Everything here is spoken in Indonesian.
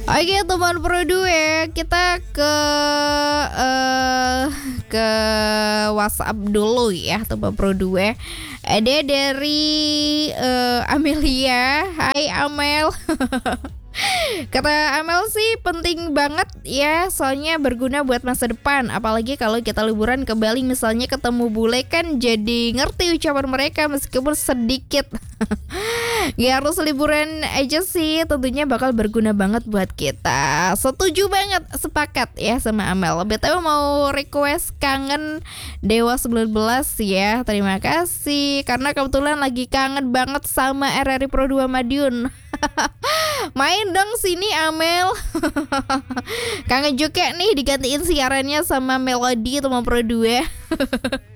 Oke teman Pro 2, kita ke WhatsApp dulu ya teman Pro 2. Ada dari Amelia. Hai Amel. Kata Amel sih penting banget ya, soalnya berguna buat masa depan. Apalagi kalau kita liburan ke Bali misalnya, ketemu bule kan jadi ngerti ucapan mereka meskipun sedikit. Gak harus liburan aja sih, tentunya bakal berguna banget buat kita. Setuju banget, sepakat ya sama Amel. BTW mau request kangen Dewa 19 ya. Terima kasih, karena kebetulan lagi kangen banget sama RRI Pro 2 Madiun. Main dong sini Amel. Kangen juga nih digantiin siarannya sama Melody teman Pro 2.